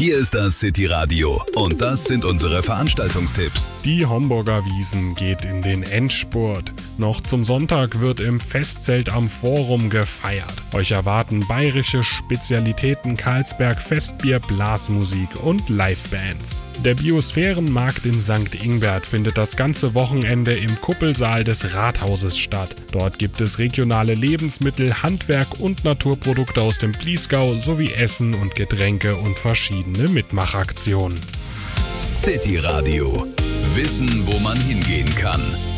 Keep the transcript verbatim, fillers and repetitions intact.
Hier ist das City Radio und das sind unsere Veranstaltungstipps. Die Homburger Wiesn geht in den Endspurt. Noch zum Sonntag wird im Festzelt am Forum gefeiert. Euch erwarten bayerische Spezialitäten, Carlsberg, Festbier, Blasmusik und Livebands. Der Biosphärenmarkt in Sankt Ingbert findet das ganze Wochenende im Kuppelsaal des Rathauses statt. Dort gibt es regionale Lebensmittel, Handwerk und Naturprodukte aus dem Bliesgau sowie Essen und Getränke und verschiedene Mitmachaktionen. City Radio. Wissen, wo man hingehen kann.